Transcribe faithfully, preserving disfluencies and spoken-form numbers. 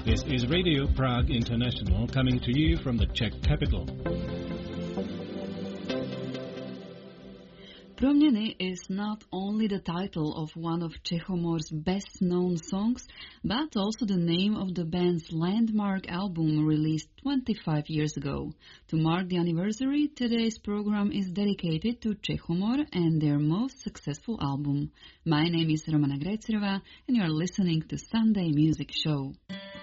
This is Radio Prague International coming to you from the Czech capital. Proměny is not only the title of one of Čechomor's best-known songs, but also the name of the band's landmark album released twenty-five years ago. To mark the anniversary, today's program is dedicated to Čechomor and their most successful album. My name is Romana Grejcerová, and you are listening to Sunday Music Show.